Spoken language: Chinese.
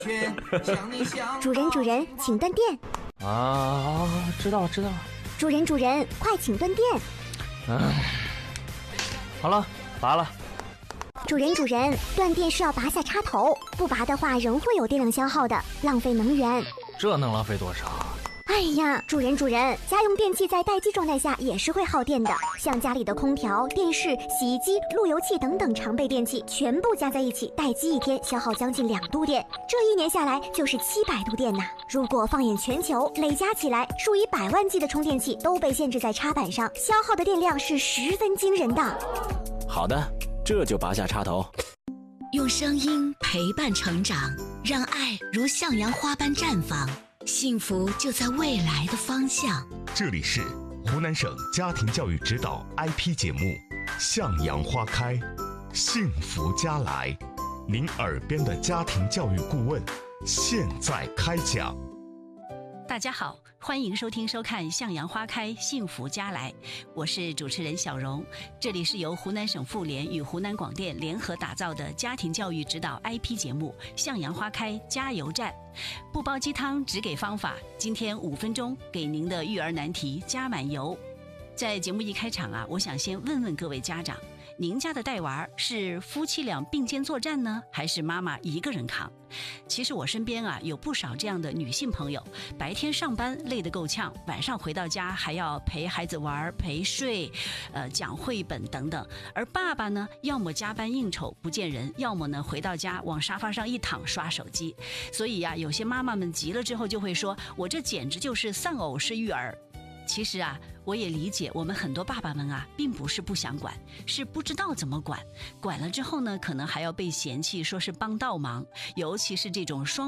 主人，请断电。 啊，知道。 主人，快请断电。 好了，拔了。 主人，断电是要拔下插头，不拔的话仍会有电量消耗的，浪费能源。 这能浪费多少？ 哎呀，主人，家用电器在待机状态下也是会耗电的，像家里的空调、电视、洗衣机、路由器等等常备电器，全部加在一起，待机一天消耗将近2度电，这1年下来就是700度电呐。如果放眼全球，累加起来，数以百万计的充电器都被限制在插板上，消耗的电量是十分惊人的。 好的，这就拔下插头。 用声音陪伴成长，让爱如向阳花般绽放。幸福就在未来的方向。 这里是湖南省家庭教育指导 IP 节目《向阳花开，幸福家来》，您耳边的家庭教育顾问现在开讲。 大家好，欢迎收听收看《向阳花开，幸福家来》，我是主持人小荣。这里是由湖南省妇联与湖南广电联合打造的家庭教育指导 IP 节目《向阳花开加油站》，不包鸡汤，只给方法。今天5分钟给您的育儿难题加满油。在节目一开场我想先问问各位家长，您家的带娃是夫妻俩并肩作战呢，还是妈妈一个人扛？其实我身边有不少这样的女性朋友，白天上班累得够呛，晚上回到家还要陪孩子玩、陪睡、讲绘本等等。而爸爸呢，要么加班应酬不见人，要么呢回到家往沙发上一躺刷手机。所以有些妈妈们急了之后就会说，我这简直就是丧偶式育儿。其实我也理解我们很多爸爸们并不是不想管，是不知道怎么管，管了之后呢，可能还要被嫌弃说是帮倒忙，尤其是这种双